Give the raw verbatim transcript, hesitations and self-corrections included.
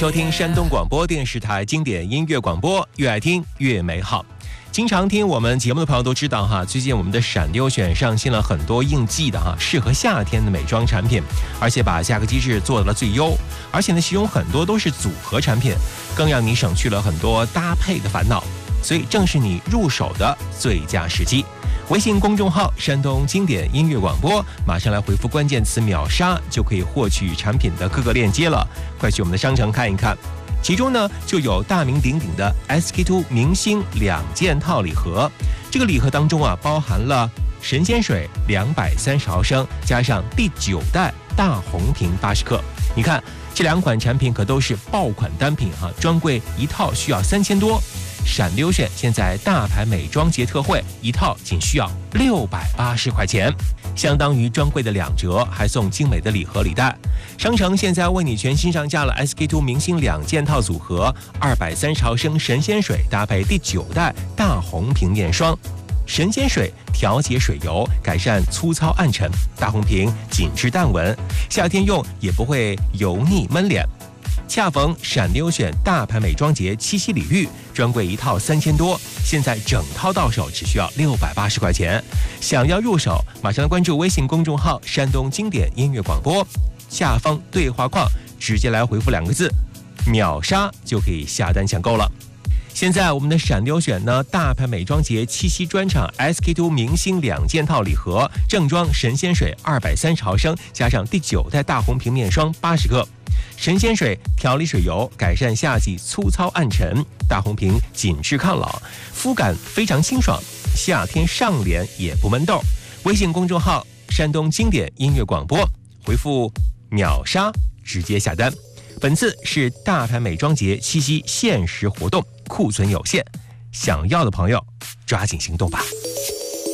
收听山东广播电视台经典音乐广播，越爱听越美好。经常听我们节目的朋友都知道哈，最近我们的闪优选上线了很多应季的哈，适合夏天的美妆产品，而且把价格机制做到了最优，而且呢，其中很多都是组合产品，更让你省去了很多搭配的烦恼，所以正是你入手的最佳时机。微信公众号山东经典音乐广播，马上来回复关键词秒杀，就可以获取产品的各个链接了，快去我们的商城看一看。其中呢，就有大名鼎鼎的 S K two 明星两件套礼盒。这个礼盒当中啊，包含了神仙水两百三十毫升，加上第九代大红瓶八十克。你看这两款产品可都是爆款单品哈、啊，专柜一套需要三千多。闪溜炫现在大牌美妆节特惠，一套仅需要六百八十块钱，相当于专柜的两折，还送精美的礼盒礼袋。商城现在为你全新上架了 S K two 明星两件套组合，二百三十毫升神仙水搭配第九代大红瓶面霜。神仙水调节水油，改善粗糙暗沉；大红瓶紧致淡纹，夏天用也不会油腻闷脸。恰逢闪溜选大牌美妆节七夕礼遇，专柜一套三千多，现在整套到手只需要六百八十块钱。想要入手，马上关注微信公众号山东经典音乐广播，下方对话框直接来回复两个字秒杀，就可以下单抢购了。现在我们的闪溜选呢，大牌美妆节七夕专场 S K two 明星两件套礼盒，正装神仙水二百三十毫升，加上第九代大红瓶面霜八十克。神仙水调理水油，改善夏季粗糙暗沉；大红瓶紧致抗老，肤感非常清爽，夏天上脸也不闷痘。微信公众号山东经典音乐广播，回复秒杀直接下单。本次是大牌美妆节七夕限时活动，库存有限，想要的朋友抓紧行动吧。